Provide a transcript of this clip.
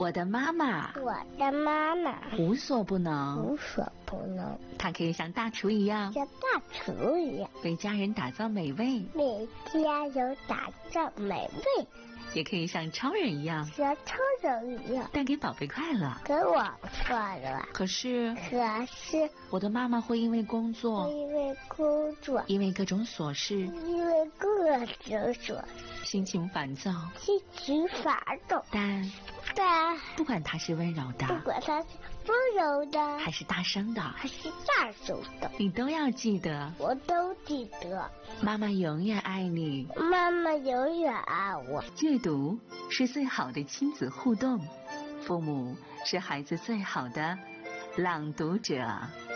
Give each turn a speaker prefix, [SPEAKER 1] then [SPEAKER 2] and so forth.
[SPEAKER 1] 我的妈妈无所不能，她可以像大厨一样，为家人打造美味，也可以像超人一样，带给宝贝快乐。可是我的妈妈会因为工作，因为各种琐事，心情烦躁，但不管她是温柔的，还是大声的，你都要记得，
[SPEAKER 2] 我都记得。
[SPEAKER 1] 妈妈永远爱你，
[SPEAKER 2] 妈妈永远爱我。
[SPEAKER 1] 阅读是最好的亲子互动，父母是孩子最好的朗读者。